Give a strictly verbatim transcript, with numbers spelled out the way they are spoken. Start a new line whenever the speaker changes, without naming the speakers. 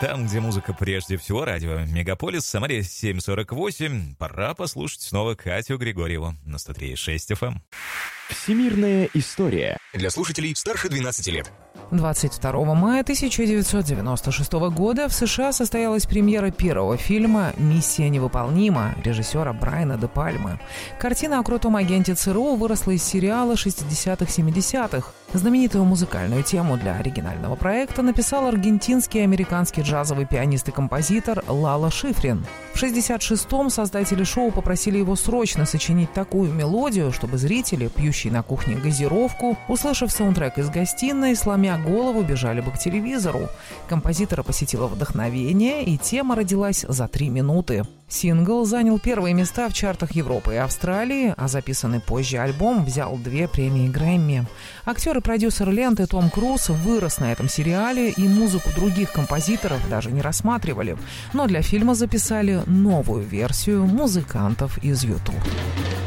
Там, где музыка прежде всего, радио Мегаполис, Самаре семь сорок восемь. Пора послушать снова Катю Григорьеву на сто три и шесть эф эм.
Всемирная история.
Для слушателей старше двенадцати лет.
двадцать второго мая тысяча девятьсот девяносто шестого года в США состоялась премьера первого фильма «Миссия невыполнима» режиссера Брайана де Пальмы. Картина о крутом агенте ЦРУ выросла из сериала шестидесятых-семидесятых. Знаменитую музыкальную тему для оригинального проекта написал аргентинский и американский джазовый пианист и композитор Лало Шифрин. В шестьдесят шестом создатели шоу попросили его срочно сочинить такую мелодию, чтобы зрители, пьющие на кухне газировку, услышав саундтрек из гостиной, сломя голову, бежали бы к телевизору. Композитора посетило вдохновение, и тема родилась за три минуты. Сингл занял первые места в чартах Европы и Австралии, а записанный позже альбом взял две премии Грэмми. Актер и продюсер ленты Том Круз вырос на этом сериале, и музыку других композиторов даже не рассматривали. Но для фильма записали новую версию музыкантов из ютуб.